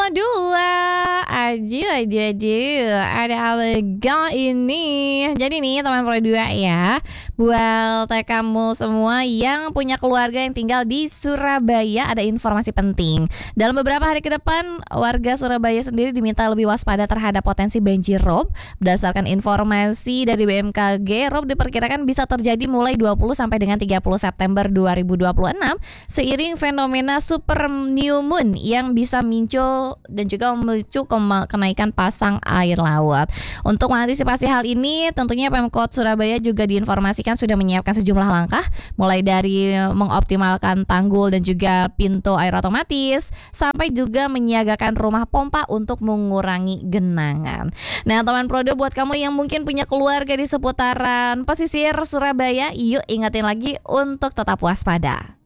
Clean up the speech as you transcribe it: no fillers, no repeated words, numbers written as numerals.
dua. Aduh, ada apa ini? Jadi nih teman Pro 2 ya, buat kamu semua yang punya keluarga yang tinggal di Surabaya, ada informasi penting. Dalam beberapa hari ke depan, warga Surabaya sendiri diminta lebih waspada terhadap potensi banjir rob. Berdasarkan informasi dari BMKG, rob diperkirakan bisa terjadi mulai 20 sampai dengan 30 September 2026 seiring fenomena super new moon yang bisa muncul dan juga memicu kenaikan pasang air laut. Untuk mengantisipasi hal ini, tentunya Pemkot Surabaya juga diinformasikan sudah menyiapkan sejumlah langkah, mulai dari mengoptimalkan tanggul dan juga pintu air otomatis, sampai juga menyiagakan rumah pompa untuk mengurangi genangan. Nah, teman Prodo, buat kamu yang mungkin punya keluarga di seputaran pesisir Surabaya, yuk ingetin lagi untuk tetap waspada.